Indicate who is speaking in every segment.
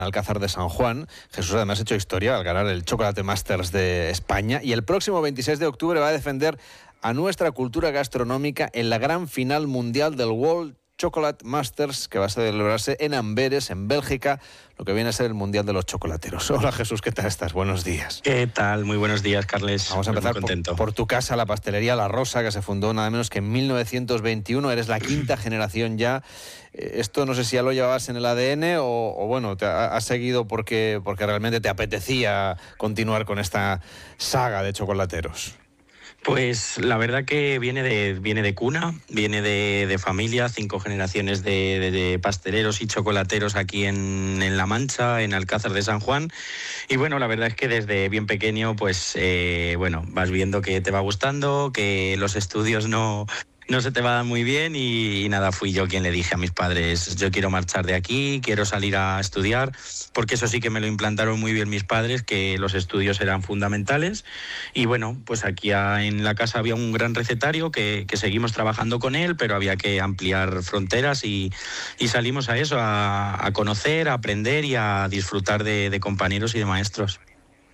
Speaker 1: Alcázar de San Juan. Jesús además ha hecho historia al ganar el Chocolate Masters de España y el próximo 26 de octubre va a defender a nuestra cultura gastronómica en la gran final mundial del World Chocolate Masters, que va a celebrarse en Amberes, en Bélgica, lo que viene a ser el Mundial de los Chocolateros. Hola Jesús, ¿qué tal estás? Buenos días.
Speaker 2: ¿Qué tal? Muy buenos días, Carles.
Speaker 1: Vamos a empezar por tu casa, la pastelería La Rosa, que se fundó nada menos que en 1921. Eres la quinta generación ya. Esto no sé si ya lo llevabas en el ADN o bueno, te has seguido porque realmente te apetecía continuar con esta saga de chocolateros.
Speaker 2: Pues la verdad que viene de cuna, viene de familia, 5 generaciones de pasteleros y chocolateros aquí en La Mancha, en Alcázar de San Juan. Y bueno, la verdad es que desde bien pequeño, pues vas viendo que te va gustando, que los estudios no se te va a dar muy bien y nada, fui yo quien le dije a mis padres, yo quiero marchar de aquí, quiero salir a estudiar, porque eso sí que me lo implantaron muy bien mis padres, que los estudios eran fundamentales. Y bueno, pues aquí en la casa había un gran recetario que seguimos trabajando con él, pero había que ampliar fronteras y salimos a eso, a conocer, a aprender y a disfrutar de compañeros y de maestros.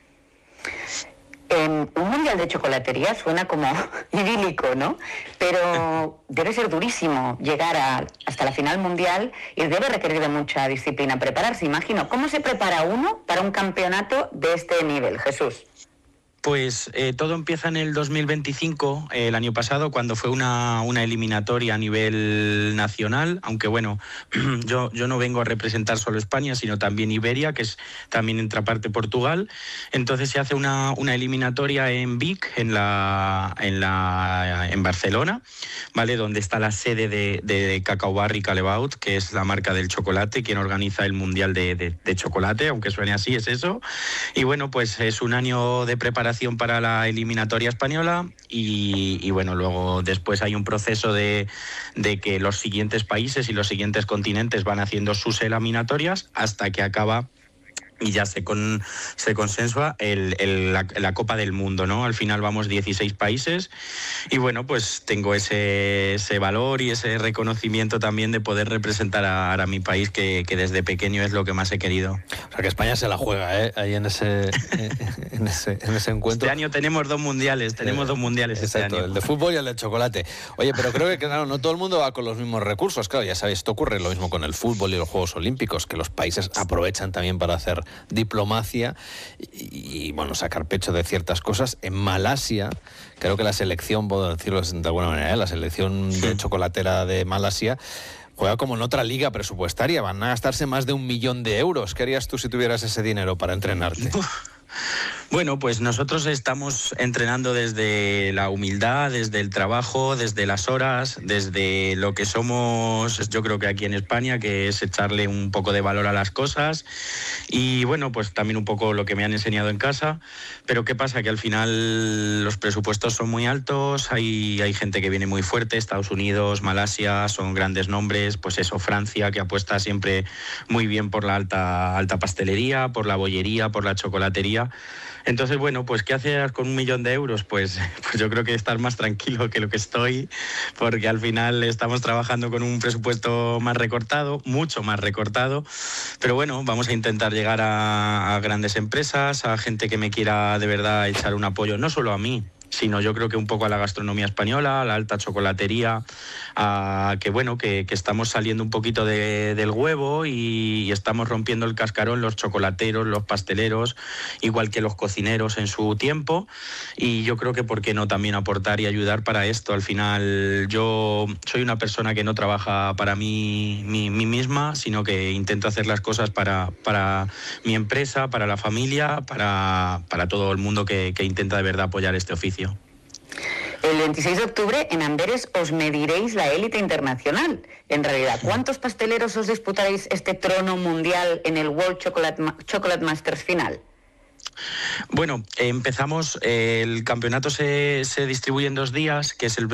Speaker 3: Un mundial de chocolatería suena como idílico, ¿no? Pero debe ser durísimo llegar hasta la final mundial y debe requerir de mucha disciplina prepararse, imagino. ¿Cómo se prepara uno para un campeonato de este nivel, Jesús?
Speaker 2: Pues todo empieza en el 2025, el año pasado, cuando fue una eliminatoria a nivel nacional, aunque bueno, yo no vengo a representar solo España, sino también Iberia, que es también entra parte Portugal. Entonces se hace una eliminatoria en Vic, en Barcelona, ¿vale? Donde está la sede de Cacao Barri Callebaut, que es la marca del chocolate, quien organiza el Mundial de Chocolate, aunque suene así, es eso. Y bueno, pues es un año de preparación para la eliminatoria española y bueno, luego después hay un proceso de que los siguientes países y los siguientes continentes van haciendo sus eliminatorias hasta que acaba y ya se consensua la Copa del Mundo, ¿no? Al final vamos 16 países y bueno, pues tengo ese valor y ese reconocimiento también de poder representar a mi país, que desde pequeño es lo que más he querido.
Speaker 1: O sea que España se la juega, ahí en ese encuentro.
Speaker 2: Este año tenemos 2 mundiales, este año.
Speaker 1: El de fútbol y el de chocolate. Oye, pero creo que claro, no todo el mundo va con los mismos recursos. Claro, ya sabéis, esto ocurre lo mismo con el fútbol y los Juegos Olímpicos, que los países aprovechan también para hacer diplomacia y bueno, sacar pecho de ciertas cosas. En Malasia, creo que la selección, puedo decirlo de alguna manera, la selección de chocolatera de Malasia juega como en otra liga presupuestaria. Van a gastarse más de 1 millón de euros. ¿Qué harías tú si tuvieras ese dinero para entrenarte?
Speaker 2: Bueno, pues nosotros estamos entrenando desde la humildad, desde el trabajo, desde las horas, desde lo que somos, yo creo que aquí en España, que es echarle un poco de valor a las cosas y bueno, pues también un poco lo que me han enseñado en casa. Pero ¿qué pasa? Que al final los presupuestos son muy altos, hay gente que viene muy fuerte, Estados Unidos, Malasia, son grandes nombres, pues eso, Francia, que apuesta siempre muy bien por la alta pastelería, por la bollería, por la chocolatería. Entonces, bueno, pues ¿qué haces con 1 millón de euros? Pues yo creo que estar más tranquilo que lo que estoy, porque al final estamos trabajando con un presupuesto más recortado, mucho más recortado, pero bueno, vamos a intentar llegar a grandes empresas, a gente que me quiera de verdad echar un apoyo, no solo a mí, sino yo creo que un poco a la gastronomía española, a la alta chocolatería, a que bueno, que estamos saliendo un poquito del huevo y estamos rompiendo el cascarón los chocolateros, los pasteleros, igual que los cocineros en su tiempo, y yo creo que por qué no también aportar y ayudar para esto. Al final yo soy una persona que no trabaja para mí misma, sino que intento hacer las cosas para mi empresa, para la familia, para todo el mundo que intenta de verdad apoyar este oficio.
Speaker 3: El 26 de octubre en Amberes os mediréis la élite internacional. En realidad, ¿cuántos pasteleros os disputaréis este trono mundial en el World Chocolate Masters final?
Speaker 2: Bueno, empezamos, el campeonato se distribuye en 2 días, que es el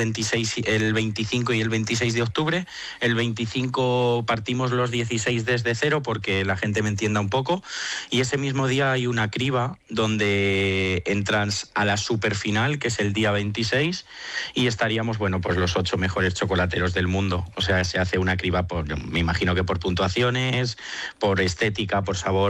Speaker 2: 25 y el 26 de octubre. El 25 partimos los 16 desde cero, porque la gente me entienda un poco, y ese mismo día hay una criba donde entras a la superfinal, que es el día 26, y estaríamos, bueno, pues los 8 mejores chocolateros del mundo. O sea, se hace una criba me imagino que por puntuaciones, por estética, por sabor.